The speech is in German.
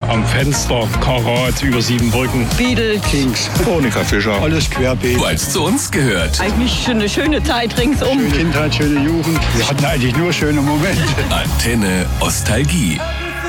am Fenster, Karat über Siebenbrücken, Beatles, Kings, Monika Fischer, alles querbeet. Weil es zu uns gehört. eigentlich eine schöne Zeit ringsum. Schöne Kindheit, schöne Jugend. Wir hatten eigentlich nur schöne Momente. Antenne Ostalgie.